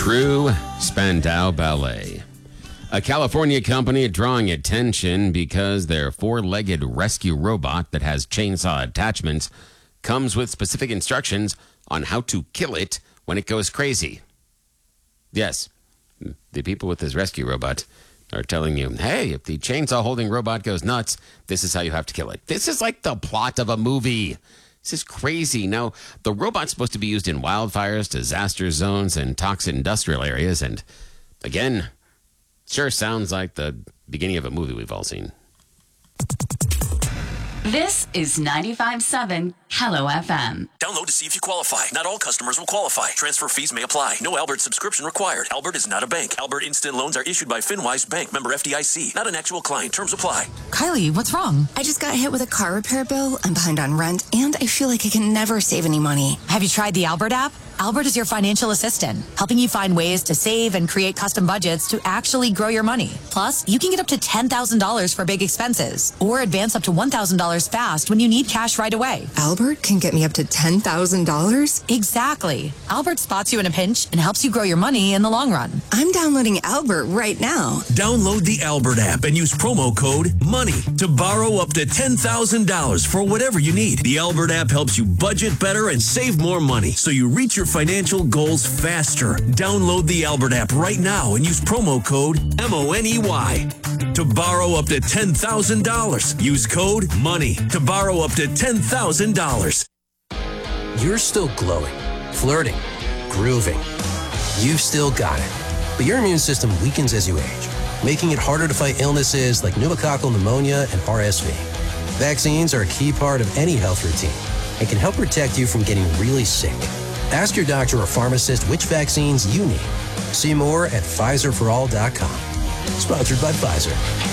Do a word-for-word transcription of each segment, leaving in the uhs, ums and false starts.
True Spandau Ballet. A California company drawing attention because their four-legged rescue robot that has chainsaw attachments comes with specific instructions on how to kill it when it goes crazy. Yes, the people with this rescue robot are telling you, hey, if the chainsaw-holding robot goes nuts, this is how you have to kill it. This is like the plot of a movie. This is crazy. Now, the robot's supposed to be used in wildfires, disaster zones, and toxic industrial areas. And again, sure sounds like the beginning of a movie we've all seen. This is ninety-five point seven Hello F M. Download to see if you qualify. Not all customers will qualify. Transfer fees may apply. No Albert subscription required. Albert is not a bank. Albert Instant Loans are issued by FinWise Bank, member F D I C. Not an actual client. Terms apply. Kylie, what's wrong? I just got hit with a car repair bill. I'm behind on rent, and I feel like I can never save any money. Have you tried the Albert app? Albert is your financial assistant, helping you find ways to save and create custom budgets to actually grow your money. Plus, you can get up to ten thousand dollars for big expenses or advance up to one thousand dollars fast when you need cash right away. Albert can get me up to ten thousand dollars? Exactly. Albert spots you in a pinch and helps you grow your money in the long run. I'm downloading Albert right now. Download the Albert app and use promo code MONEY to borrow up to ten thousand dollars for whatever you need. The Albert app helps you budget better and save more money so you reach your financial goals faster. Download the Albert app right now and use promo code M O N E Y to borrow up to ten thousand dollars. Use code MONEY to borrow up to ten thousand dollars. You're still glowing, flirting, grooving. You've still got it. But your immune system weakens as you age, making it harder to fight illnesses like pneumococcal pneumonia and R S V. Vaccines are a key part of any health routine and can help protect you from getting really sick. Ask your doctor or pharmacist which vaccines you need. See more at Pfizer for all dot com. Sponsored by Pfizer.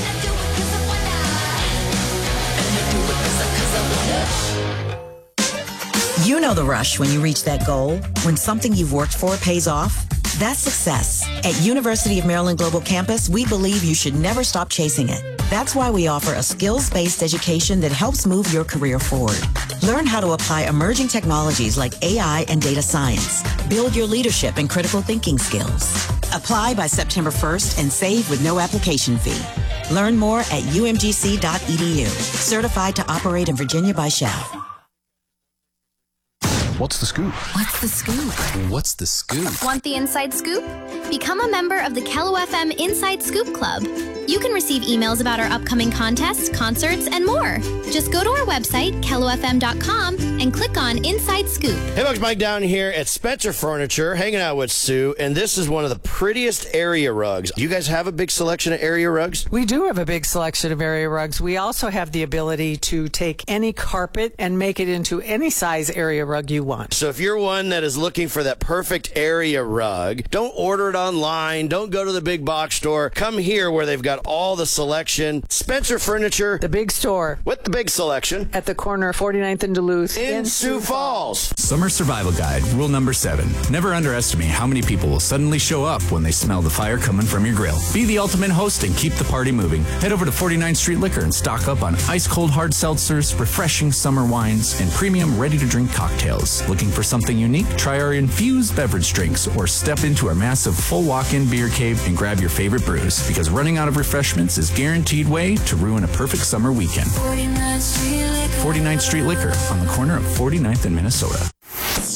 You know the rush when you reach that goal, when something you've worked for pays off. That's success. At University of Maryland Global Campus, we believe you should never stop chasing it. That's why we offer a skills-based education that helps move your career forward. Learn how to apply emerging technologies like A I and data science. Build your leadership and critical thinking skills. Apply by September first and save with no application fee. Learn more at U M G C dot E D U. Certified to operate in Virginia by Shell. What's the scoop? What's the scoop? What's the scoop? Want the inside scoop? Become a member of the Kello F M Inside Scoop Club. You can receive emails about our upcoming contests, concerts, and more. Just go to our website, kello f m dot com, and click on Inside Scoop. Hey, folks, Mike down here at Spencer Furniture, hanging out with Sue, and this is one of the prettiest area rugs. Do you guys have a big selection of area rugs? We do have a big selection of area rugs. We also have the ability to take any carpet and make it into any size area rug you want. So if you're one that is looking for that perfect area rug, don't order it online. Don't go to the big box store. Come here where they've got all the selection. Spencer Furniture. The big store. With the big selection. At the corner of forty-ninth and Duluth. In, in Sioux Falls. Summer Survival Guide, rule number seven. Never underestimate how many people will suddenly show up when they smell the fire coming from your grill. Be the ultimate host and keep the party moving. Head over to forty-ninth Street Liquor and stock up on ice-cold hard seltzers, refreshing summer wines, and premium ready-to-drink cocktails. Looking for something unique? Try our infused beverage drinks or step into our massive full walk-in beer cave and grab your favorite brews, because running out of refreshments is guaranteed way to ruin a perfect summer weekend. forty-ninth Street Liquor on the corner of forty-ninth and Minnesota.